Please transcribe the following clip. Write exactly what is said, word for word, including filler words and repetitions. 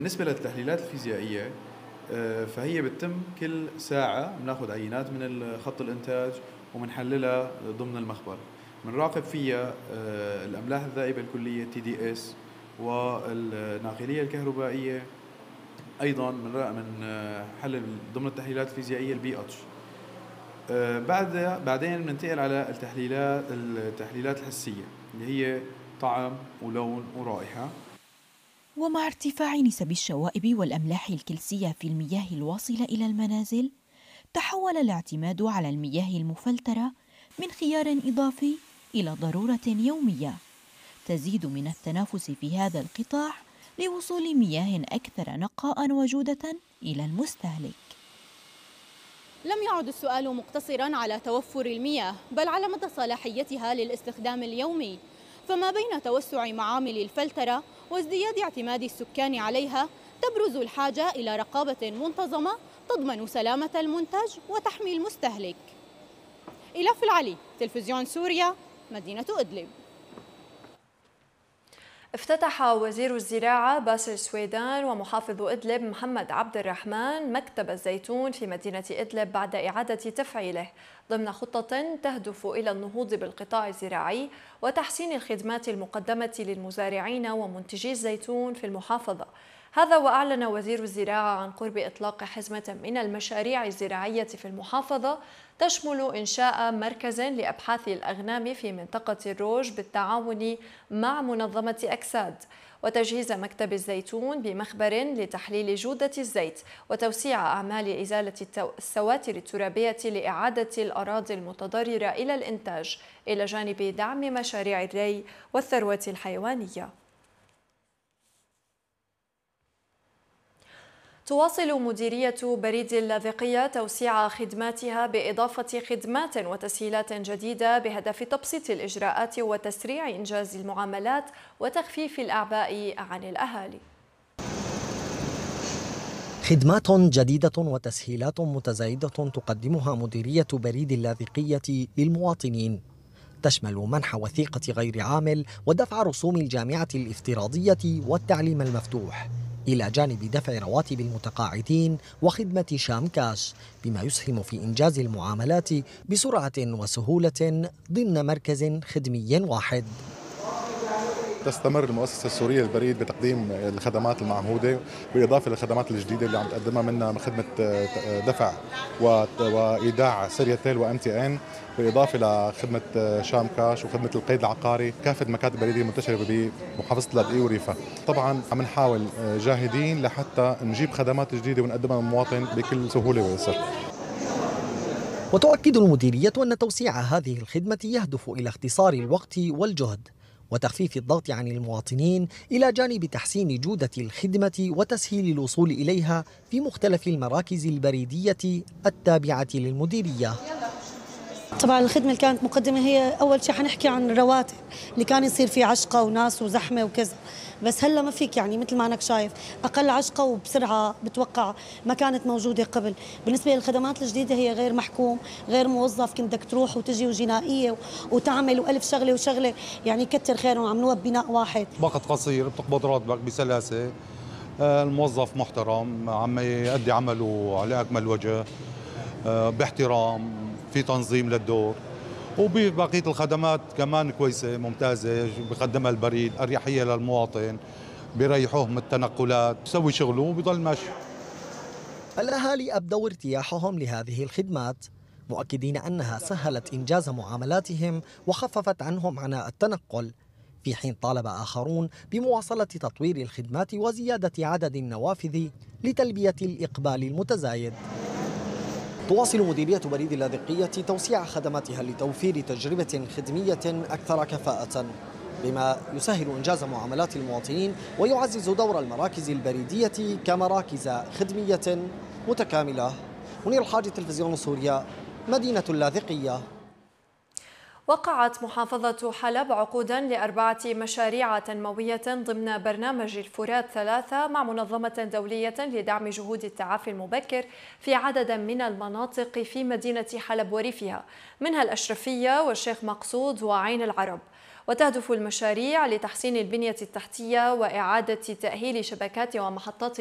بالنسبة للتحليلات الفيزيائية آه، فهي بتتم كل ساعة بناخذ عينات من خط الإنتاج وبنحللها ضمن المخبر. بنراقب فيها آه، الأملاح الذائبة الكلية تي دي اس والناقلية الكهربائية. أيضا بنحلل ضمن التحليلات الفيزيائية البي اتش. بعد بعدين بننتقل على التحليلات التحليلات الحسية اللي هي طعم ولون ورائحة. ومع ارتفاع نسب الشوائب والأملاح الكلسية في المياه الواصلة إلى المنازل، تحول الاعتماد على المياه المفلترة من خيار إضافي إلى ضرورة يومية. تزيد من التنافس في هذا القطاع لوصول مياه أكثر نقاء وجودة إلى المستهلك. لم يعد السؤال مقتصراً على توفر المياه، بل على مدى صلاحيتها للاستخدام اليومي. فما بين توسع معامل الفلترة وازدياد اعتماد السكان عليها، تبرز الحاجة إلى رقابة منتظمة تضمن سلامة المنتج وتحمي المستهلك. إلاف العلي، تلفزيون سوريا، مدينة إدلب. افتتح وزير الزراعة باسل سويدان ومحافظ إدلب محمد عبد الرحمن مكتب الزيتون في مدينة إدلب بعد إعادة تفعيله ضمن خطة تهدف إلى النهوض بالقطاع الزراعي وتحسين الخدمات المقدمة للمزارعين ومنتجي الزيتون في المحافظة. هذا وأعلن وزير الزراعة عن قرب إطلاق حزمة من المشاريع الزراعية في المحافظة تشمل إنشاء مركز لأبحاث الأغنام في منطقة الروج بالتعاون مع منظمة أكساد، وتجهيز مكتب الزيتون بمخبر لتحليل جودة الزيت، وتوسيع أعمال إزالة السواتر الترابية لإعادة الأراضي المتضررة إلى الإنتاج، إلى جانب دعم مشاريع الري والثروة الحيوانية. تواصل مديرية بريد اللاذقية توسيع خدماتها بإضافة خدمات وتسهيلات جديدة بهدف تبسيط الإجراءات وتسريع إنجاز المعاملات وتخفيف الأعباء عن الأهالي. خدمات جديدة وتسهيلات متزايدة تقدمها مديرية بريد اللاذقية للمواطنين، تشمل منح وثيقة غير عامل ودفع رسوم الجامعة الافتراضية والتعليم المفتوح، إلى جانب دفع رواتب المتقاعدين وخدمة شام كاش، بما يسهم في إنجاز المعاملات بسرعة وسهولة ضمن مركز خدمي واحد. تستمر المؤسسة السورية للبريد بتقديم الخدمات المعهودة بالإضافة للخدمات الجديدة اللي عم تقدمها، منها خدمة دفع وإيداع سيرياتيل وأم تي إن، بالإضافة لخدمة شام كاش وخدمة القيد العقاري. كافة مكاتب بريدية منتشرة بمحافظة لاذقية وريفة. طبعا عم نحاول جاهدين لحتى نجيب خدمات جديدة ونقدمها للمواطن بكل سهولة ويسر. وتؤكد المديرية أن توسيع هذه الخدمة يهدف إلى اختصار الوقت والجهد وتخفيف الضغط عن المواطنين، إلى جانب تحسين جودة الخدمة وتسهيل الوصول إليها في مختلف المراكز البريدية التابعة للمديرية. طبعا الخدمة اللي كانت مقدمة هي أول شيء حنحكي عن الرواتب اللي كان يصير فيه عشقة وناس وزحمة وكذا، بس هلا ما فيك، يعني مثل ما أنك شايف أقل عشقة وبسرعة بتوقع ما كانت موجودة قبل. بالنسبة للخدمات الجديدة هي غير محكوم، غير موظف كنت بدك تروح وتجي وجنائية وتعمل وألف شغلة وشغلة، يعني كتر خيرهم عملوها ببناء واحد. وقت قصير بتقبض راتبك بسلاسة، الموظف محترم عم يؤدي عمله على أكمل وجه باحترام، في تنظيم للدور، وببقية الخدمات كمان كويسة ممتازة بقدمها البريد، أريحية للمواطن، بيريحوه من التنقلات، بيسوي شغله وبيضل ماشي. الأهالي أبدوا ارتياحهم لهذه الخدمات، مؤكدين أنها سهلت إنجاز معاملاتهم وخففت عنهم عناء التنقل، في حين طالب آخرون بمواصلة تطوير الخدمات وزيادة عدد النوافذ لتلبية الإقبال المتزايد. تواصل مديرية بريد اللاذقية توسيع خدماتها لتوفير تجربة خدمية أكثر كفاءة، بما يسهل إنجاز معاملات المواطنين ويعزز دور المراكز البريدية كمراكز خدمية متكاملة. منير الحاج، تلفزيون سوريا، مدينة اللاذقية. وقعت محافظة حلب عقودا لأربعة مشاريع تنموية ضمن برنامج الفرات ثلاثة مع منظمة دولية لدعم جهود التعافي المبكر في عدد من المناطق في مدينة حلب وريفها، منها الأشرفية والشيخ مقصود وعين العرب. وتهدف المشاريع لتحسين البنية التحتية وإعادة تأهيل شبكات ومحطات